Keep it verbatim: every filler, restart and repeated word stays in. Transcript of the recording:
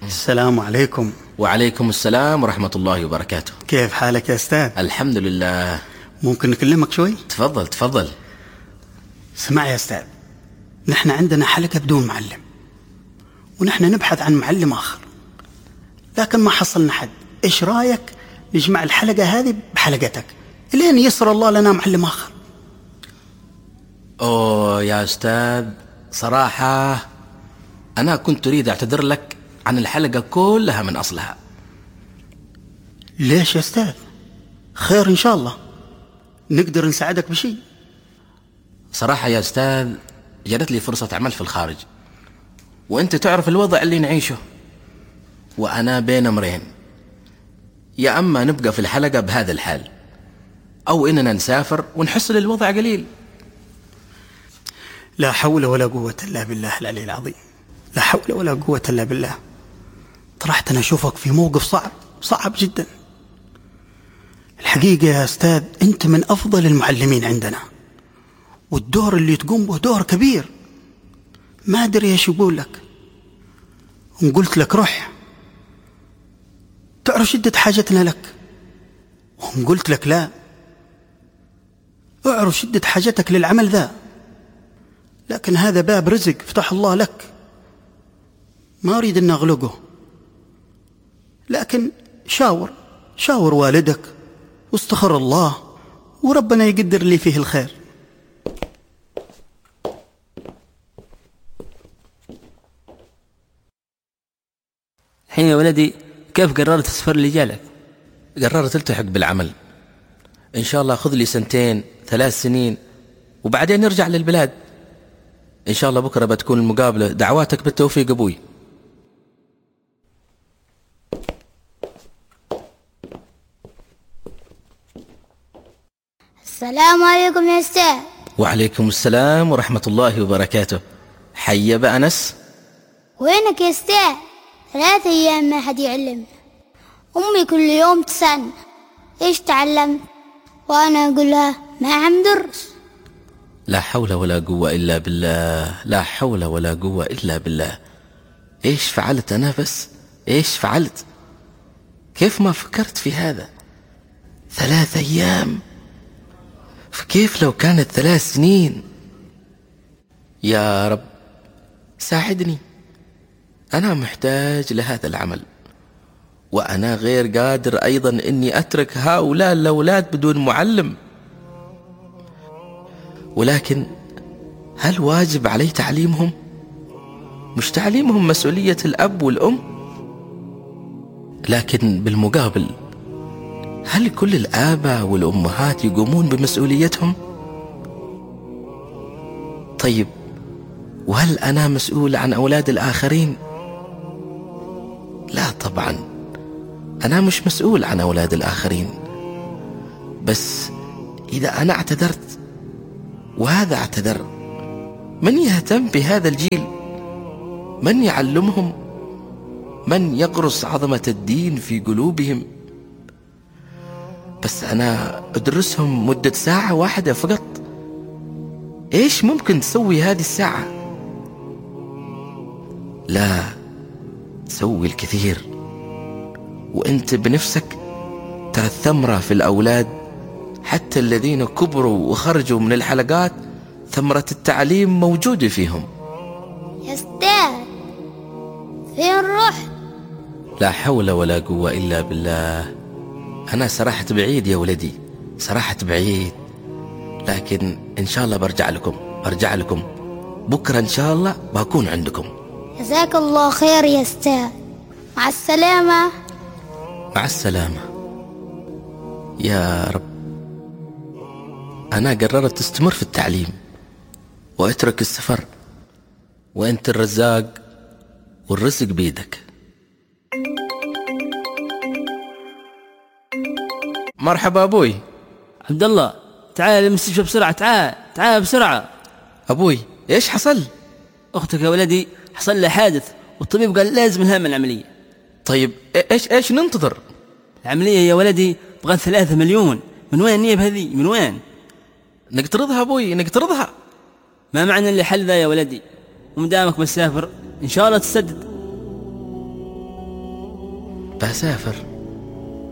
السلام عليكم. وعليكم السلام ورحمة الله وبركاته. كيف حالك يا أستاذ؟ الحمد لله. ممكن نكلمك شوي؟ تفضل تفضل. اسمع يا أستاذ، نحن عندنا حلقة بدون معلم، ونحن نبحث عن معلم آخر، لكن ما حصلنا حد. إيش رأيك نجمع الحلقة هذه بحلقتك لين يسر الله لنا معلم آخر؟ أوه يا أستاذ، صراحة أنا كنت أريد أعتذر لك عن الحلقة كلها من أصلها. ليش يا أستاذ؟ خير إن شاء الله، نقدر نساعدك بشيء. صراحة يا أستاذ، جدت لي فرصة عمل في الخارج، وأنت تعرف الوضع اللي نعيشه، وأنا بين أمرين: يا أما نبقى في الحلقة بهذا الحال، أو إننا نسافر ونحصل الوضع قليل. لا حول ولا قوة إلا بالله العلي العظيم، لا حول ولا قوة إلا بالله. طرحت أنا أشوفك في موقف صعب صعب جدا. الحقيقة يا أستاذ، أنت من أفضل المعلمين عندنا، والدور اللي تقوم به دور كبير. ما أدري إيش أقول لك، إن قلت لك روح تعرف شدة حاجتنا لك، وإن قلت لك لا أعرف شدة حاجتك للعمل ذا. لكن هذا باب رزق فتح الله لك، ما أريد أن أغلقه، لكن شاور شاور والدك واستخر الله، وربنا يقدر لي فيه الخير. الحين يا ولدي، كيف قررت السفر اللي جالك؟ قررت التحق بالعمل إن شاء الله. خذ لي سنتين ثلاث سنين وبعدين نرجع للبلاد إن شاء الله. بكرة بتكون المقابلة، دعواتك بالتوفيق أبوي. السلام عليكم يا أستاذ. وعليكم السلام ورحمة الله وبركاته. حي بأنس. وينك يا أستاذ؟ ثلاثة أيام ما حد يعلم. أمي كل يوم تسألني إيش تعلمت، وأنا أقول لها ما عم درس. لا حول ولا قوة إلا بالله، لا حول ولا قوة إلا بالله. إيش فعلت أنا بس؟ إيش فعلت؟ كيف ما فكرت في هذا؟ ثلاث أيام، فكيف لو كانت ثلاث سنين؟ يا رب ساعدني، أنا محتاج لهذا العمل، وأنا غير قادر أيضا أني أترك هؤلاء الأولاد بدون معلم. ولكن هل واجب علي تعليمهم؟ مش تعليمهم مسؤولية الأب والأم؟ لكن بالمقابل، هل كل الآباء والأمهات يقومون بمسؤوليتهم؟ طيب، وهل أنا مسؤول عن أولاد الآخرين؟ لا طبعا، أنا مش مسؤول عن أولاد الآخرين. بس إذا أنا اعتذرت وهذا اعتذر، من يهتم بهذا الجيل؟ من يعلمهم؟ من يغرس عظمة الدين في قلوبهم؟ بس أنا أدرسهم مدة ساعة واحدة فقط. إيش ممكن تسوي هذه الساعة؟ لا، تسوي الكثير. وأنت بنفسك ترى الثمرة في الأولاد، حتى الذين كبروا وخرجوا من الحلقات ثمرة التعليم موجودة فيهم. يا أستاذ، فين رحت؟ لا حول ولا قوة إلا بالله. أنا سرحت بعيد يا ولدي، سرحت بعيد، لكن إن شاء الله برجع لكم برجع لكم بكرة إن شاء الله بكون عندكم. جزاك الله خير يا أستاذ، مع السلامة. مع السلامة. يا رب، أنا قررت استمر في التعليم وأترك السفر، وأنت الرزاق والرزق بيدك. مرحبا أبوي. عبد الله، تعال المستشفى بسرعة، تعال تعال بسرعة. أبوي، إيش حصل؟ أختك يا ولدي حصل لها حادث، والطبيب قال لازم نهمل العملية. طيب إيش إيش ننتظر؟ العملية يا ولدي بغى ثلاثة مليون. من وين النية بهذه؟ من وين؟ نقترضها أبوي، نقترضها. ما معنى اللي حل ذا يا ولدي؟ ومدامك مسافر إن شاء الله تسدد. بسافر.